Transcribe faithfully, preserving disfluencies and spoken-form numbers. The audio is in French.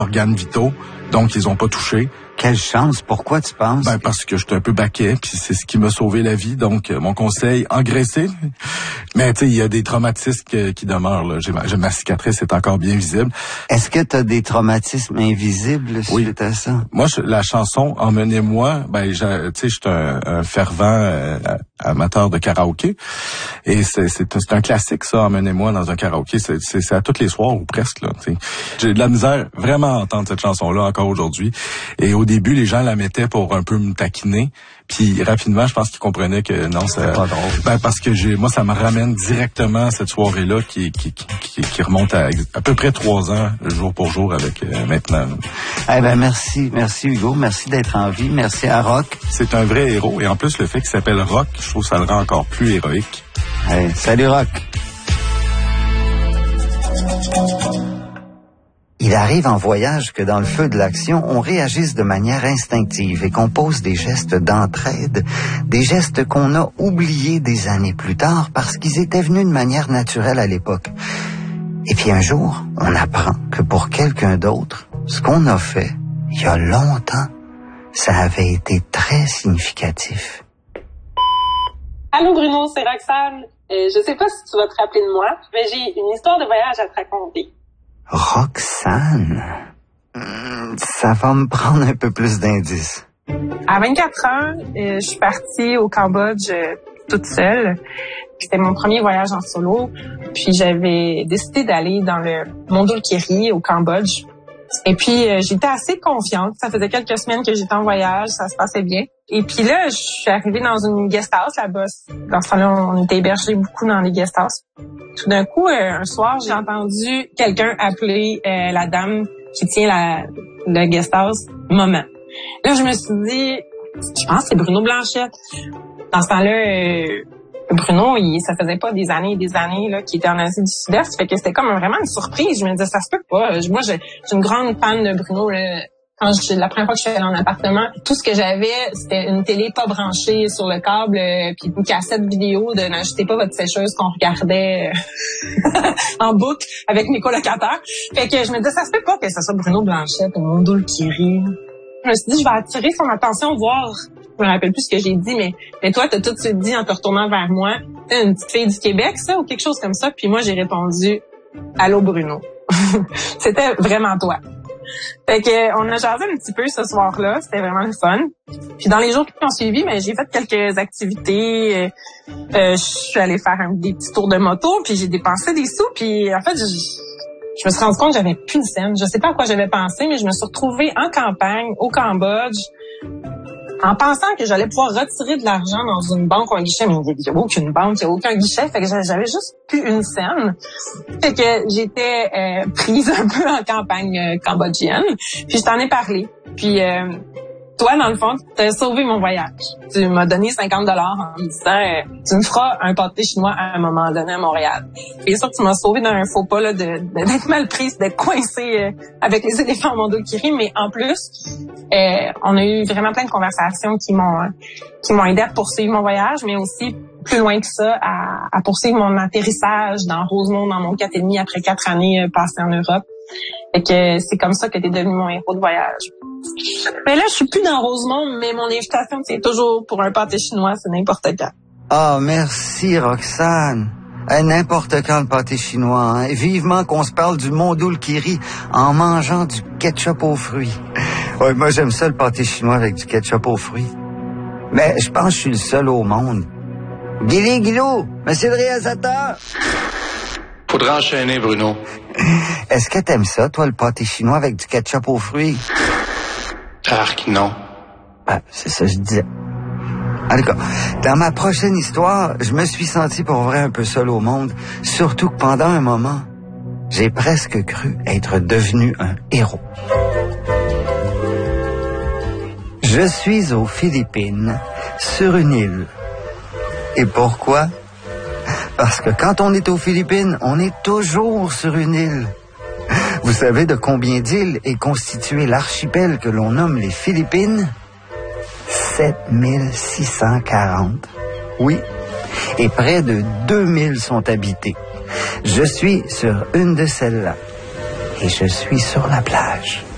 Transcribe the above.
organes vitaux, donc ils ont pas touché. Quelle chance, pourquoi tu penses? Ben parce que j'étais un peu baquet, puis c'est ce qui m'a sauvé la vie, donc euh, mon conseil, engraisser. Mais tu sais, il y a des traumatismes que, qui demeurent, là. J'ai ma, j'ai ma cicatrice est encore bien visible. Est-ce que tu as des traumatismes invisibles suite Oui. à ça? Moi, je, la chanson Emmenez-moi, ben, tu sais, je suis un, un fervent euh, amateur de karaoké, et c'est, c'est, c'est un classique, ça, Emmenez-moi dans un karaoké. C'est, c'est, c'est à tous les soirs ou presque, là. T'sais. J'ai de la misère vraiment à entendre cette chanson-là encore aujourd'hui. Et au début, les gens la mettaient pour un peu me taquiner. Puis rapidement, je pense qu'ils comprenaient que non, c'est pas drôle. Ben parce que j'ai, moi, ça me ramène directement à cette soirée-là qui qui qui, qui remonte à à peu près trois ans, jour pour jour, avec euh, maintenant. Eh ben merci, merci Hugo, merci d'être en vie, merci à Rock. C'est un vrai héros, et en plus le fait qu'il s'appelle Rock, je trouve que ça le rend encore plus héroïque. Hey, salut Rock. Il arrive en voyage que dans le feu de l'action, on réagisse de manière instinctive et qu'on pose des gestes d'entraide, des gestes qu'on a oubliés des années plus tard parce qu'ils étaient venus de manière naturelle à l'époque. Et puis un jour, on apprend que pour quelqu'un d'autre, ce qu'on a fait, il y a longtemps, ça avait été très significatif. Allô Bruno, c'est Roxane. Euh, je sais pas si tu vas te rappeler de moi, mais j'ai une histoire de voyage à te raconter. Roxane, hum, ça va me prendre un peu plus d'indices. À vingt-quatre ans, euh, je suis partie au Cambodge euh, toute seule. C'était mon premier voyage en solo. Puis j'avais décidé d'aller dans le Mondulkiri au Cambodge. Et puis euh, j'étais assez confiante. Ça faisait quelques semaines que j'étais en voyage, ça se passait bien. Et puis là, je suis arrivée dans une guest house là-bas. Dans ce temps-là, on était hébergés beaucoup dans les guest houses. Tout d'un coup, euh, un soir, j'ai entendu quelqu'un appeler euh, la dame qui tient la, le guest house Maman. Là, je me suis dit, je pense que c'est Bruno Blanchette. Dans ce temps-là, euh, Bruno, il, ça faisait pas des années et des années là qu'il était en Asie du Sud-Est. Fait que c'était comme vraiment une surprise. Je me disais, ça se peut pas. Moi, je, je suis une grande fan de Bruno. Là. Quand je, la première fois que je suis allée en appartement, tout ce que j'avais, c'était une télé pas branchée sur le câble, euh, puis une cassette vidéo de n'achetez pas votre sécheuse qu'on regardait euh, en boucle avec mes colocataires. Fait que je me disais, ça se peut pas que ce soit Bruno Blanchette au Mondulkiri. Je me suis dit, je vais attirer son attention, voir. Je me rappelle plus ce que j'ai dit, mais, mais toi, t'as tout de suite dit en te retournant vers moi, t'es une petite fille du Québec, ça, ou quelque chose comme ça. Puis moi, j'ai répondu, allô Bruno. C'était vraiment toi. Fait que on a jasé un petit peu ce soir-là, c'était vraiment le fun. Puis dans les jours qui ont suivi, ben j'ai fait quelques activités. Euh, euh, je suis allée faire un, des petits tours de moto, puis j'ai dépensé des sous. Puis en fait, je, je me suis rendu compte que j'avais plus de scène. Je sais pas à quoi j'avais pensé, mais je me suis retrouvée en campagne, au Cambodge, en pensant que j'allais pouvoir retirer de l'argent dans une banque ou un guichet, mais il n'y a aucune banque, il n'y a aucun guichet, fait que j'avais juste plus une scène. Fait que j'étais euh, prise un peu en campagne euh, cambodgienne, puis je t'en ai parlé. Puis euh, toi, dans le fond, tu as sauvé mon voyage. Tu m'as donné cinquante dollars en me disant euh, tu me feras un pâté chinois à un moment donné à Montréal. Et ça, tu m'as sauvé d'un faux pas là, de, de, d'être mal prise, d'être coincée euh, avec les éléphants Mondulkiri, mais en plus, euh, on a eu vraiment plein de conversations qui m'ont qui m'ont aidé à poursuivre mon voyage, mais aussi plus loin que ça, à, à poursuivre mon atterrissage dans Rosemont, dans mon quatre et demi après quatre années euh, passées en Europe. Fait que c'est comme ça que t'es devenu mon héros de voyage. Mais là, je suis plus dans Rosemont, mais mon invitation, c'est toujours pour un pâté chinois, c'est n'importe quand. Ah, oh, merci Roxane. Hey, n'importe quand le pâté chinois, hein? Vivement qu'on se parle du Mondulkiri en mangeant du ketchup aux fruits. Ouais, moi j'aime ça le pâté chinois avec du ketchup aux fruits. Mais je pense que je suis le seul au monde. Guili Guilou, monsieur le réalisateur. Faudra enchaîner, Bruno. Est-ce que t'aimes ça, toi, le pâté chinois avec du ketchup aux fruits? Arc, non. Ah, c'est ça que je disais. En tout cas, dans ma prochaine histoire, je me suis senti pour vrai un peu seul au monde, surtout que pendant un moment, j'ai presque cru être devenu un héros. Je suis aux Philippines, sur une île. Et pourquoi? Parce que quand on est aux Philippines, on est toujours sur une île. Vous savez de combien d'îles est constitué l'archipel que l'on nomme les Philippines? sept mille six cent quarante. Oui. Et près de deux mille sont habités. Je suis sur une de celles-là. Et je suis sur la plage.